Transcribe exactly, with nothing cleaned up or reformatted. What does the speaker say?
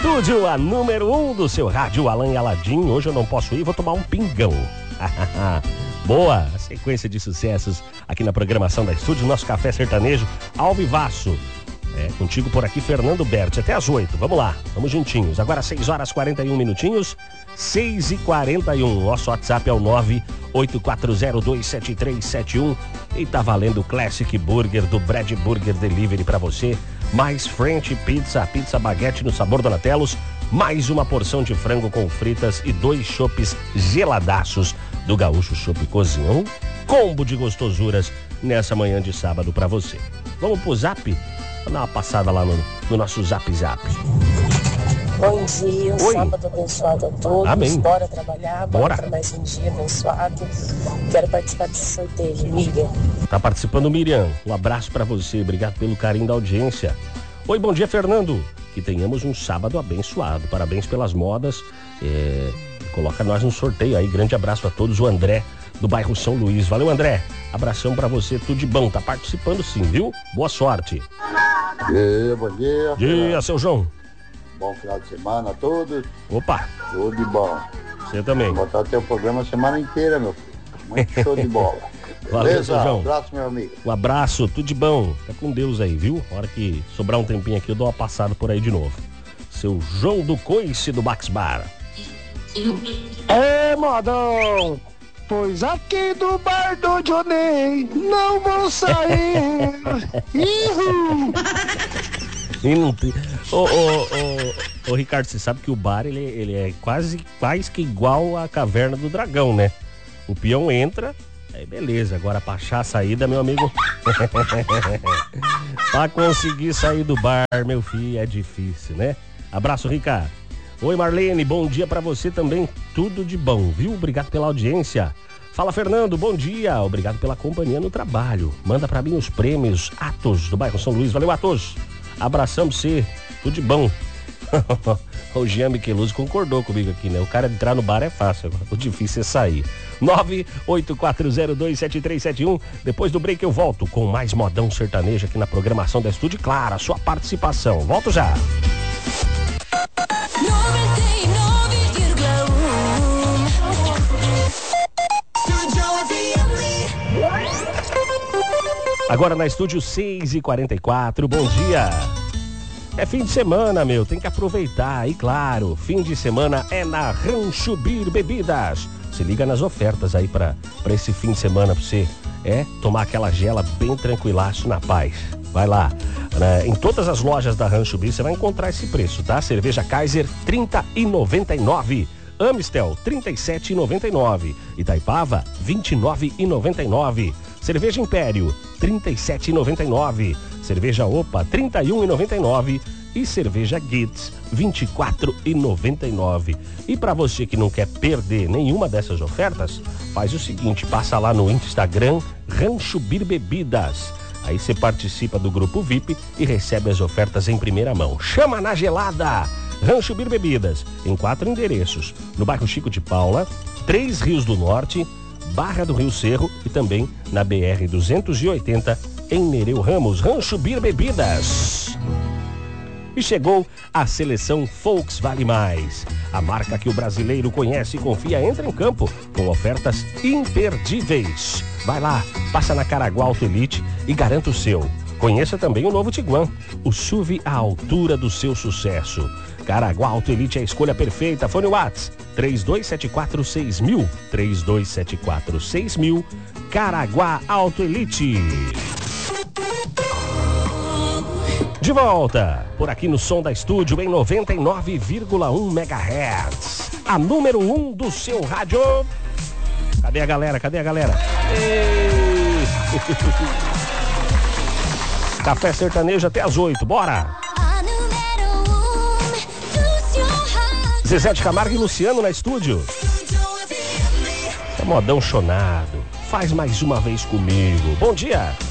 estúdio, a número um do seu rádio, Alan e Aladim. Hoje eu não posso ir, vou tomar um pingão. Boa, sequência de sucessos aqui na programação da estúdio, nosso café sertanejo ao vivaço. É, contigo por aqui, Fernando Berti, até às oito. Vamos lá, vamos juntinhos. Agora seis horas e quarenta e um minutinhos, seis e quarenta e um. Nosso WhatsApp é o nove oito quatro zero dois sete três sete um. E tá valendo o Classic Burger do Brad Burger Delivery pra você. Mais French Pizza, pizza baguete no sabor Donatellos. Mais uma porção de frango com fritas e dois chopes geladaços do Gaúcho Chopp Cozinha. Um combo de gostosuras nessa manhã de sábado pra você. Vamos pro zap? Vamos dar uma passada lá no, no nosso zap zap. Bom dia, um Oi. sábado abençoado a todos. Amém. Bora trabalhar, bora, Bora. para mais um dia abençoado. Quero participar desse sorteio, Miriam. Tá participando, Miriam. Um abraço pra você, obrigado pelo carinho da audiência. Oi, bom dia, Fernando. Que tenhamos um sábado abençoado. Parabéns pelas modas. É... Coloca nós no sorteio aí. Grande abraço a todos. O André, do bairro São Luís. Valeu, André. Abração pra você, tudo de bom. Tá participando sim, viu? Boa sorte. E, bom dia. Bom dia, seu João. Bom final de semana a todos. Opa. Tudo de bom. Você também. Vou botar teu programa a semana inteira, meu filho. Muito show de bola. Valeu, Beleza? seu João. Um abraço, meu amigo. Um abraço, tudo de bom. Fica com Deus aí, viu? Na hora que sobrar um tempinho aqui, eu dou uma passada por aí de novo. Seu João do Coice do Bax Bar. É, modão, pois aqui do bar do Johnny não vou sair. Ihu. E não tem... Ô, ô, ô, ô, Ricardo, você sabe que o bar, ele, ele é quase, quase que igual a Caverna do Dragão, né? O peão entra, aí beleza. Agora pra achar a saída, meu amigo... Pra conseguir sair do bar, meu filho, é difícil, né? Abraço, Ricardo. Oi, Marlene, bom dia pra você também. Tudo de bom, viu? Obrigado pela audiência. Fala, Fernando, bom dia. Obrigado pela companhia no trabalho. Manda pra mim os prêmios Atos do bairro São Luís. Valeu, Atos. Abração pra você. Tudo de bom. O Jean Micheluso concordou comigo aqui, né? O cara entrar no bar é fácil, agora o difícil é sair. nove oito quatro zero dois sete três sete um. Depois do break eu volto com mais modão sertanejo aqui na programação da Estúdio. Claro, a sua participação. Volto já. Agora na Estúdio seis e quarenta e quatro, bom dia. É fim de semana, meu, tem que aproveitar. E claro, fim de semana é na Rancho Bir Bebidas. Se liga nas ofertas aí pra, pra esse fim de semana pra você. É, tomar aquela gela bem tranquilaço na paz. Vai lá. Né? Em todas as lojas da Rancho Bir você vai encontrar esse preço, tá? Cerveja Kaiser, trinta e noventa e nove. Amistel, trinta e sete e noventa e nove. Itaipava, vinte e nove e noventa e nove. Cerveja Império, trinta e sete e noventa e nove. Cerveja Opa, trinta e um e noventa e nove. E cerveja Gitz, vinte e quatro e noventa e nove. E para você que não quer perder nenhuma dessas ofertas, faz o seguinte, passa lá no Instagram Rancho Bir Bebidas. Aí você participa do grupo V I P e recebe as ofertas em primeira mão. Chama na gelada! Rancho Bir Bebidas, em quatro endereços. No bairro Chico de Paula, Três Rios do Norte, Barra do Rio Cerro e também na B R duzentos e oitenta em Nereu Ramos. Rancho Bir Bebidas. E chegou a seleção Volks Vale Mais. A marca que o brasileiro conhece e confia entra em campo com ofertas imperdíveis. Vai lá, passa na Caraguá Auto Elite e garanta o seu. Conheça também o novo Tiguan, o S U V à altura do seu sucesso. Caraguá Auto Elite é a escolha perfeita. Fone Whats três dois sete quatro seis mil, três dois sete quatro seis mil. Caraguá Auto Elite. De volta, por aqui no Som da Estúdio em noventa e nove vírgula um megahertz. A número um do seu rádio. Cadê a galera? Cadê a galera? Ei. Café sertanejo até as oito, bora! Zezé de Camargo e Luciano na Estúdio. É modão chonado. Faz mais uma vez comigo. Bom dia!